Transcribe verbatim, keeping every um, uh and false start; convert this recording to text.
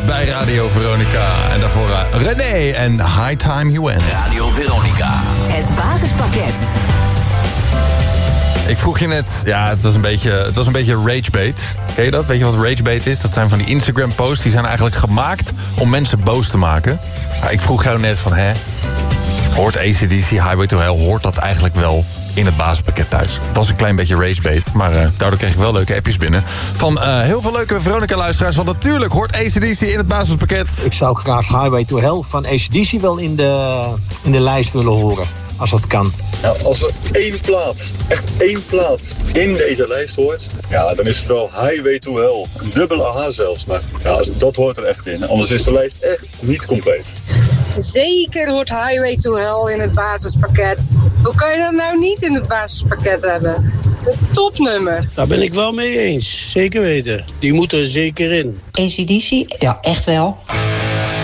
bij Radio Veronica. En daarvoor uh, René en High Time You Went. Radio Veronica. Het basispakket. Ik vroeg je net, ja, het was een beetje, het was een beetje ragebait. Ken je dat? Weet je wat ragebait is? Dat zijn van die Instagram posts, die zijn eigenlijk gemaakt om mensen boos te maken. Maar ik vroeg jou net van, hè, hoort A C D C, Highway to Hell, hoort dat eigenlijk wel in het basispakket thuis? Het was een klein beetje ragebait, maar uh, daardoor kreeg ik wel leuke appjes binnen. Van uh, heel veel leuke Veronica-luisteraars, want natuurlijk hoort A C D C in het basispakket. Ik zou graag Highway to Hell van A C D C wel in de, in de lijst willen horen, als dat kan. Nou, als er één plaat, echt één plaat in deze lijst hoort, ja, dan is het wel Highway to Hell. Een dubbele H zelfs, maar ja, dat hoort er echt in. Anders is de lijst echt niet compleet. Zeker hoort Highway to Hell in het basispakket. Hoe kan je dat nou niet in het basispakket hebben? Een topnummer. Daar ben ik wel mee eens, zeker weten. Die moet er zeker in. A C D C? Ja, echt wel.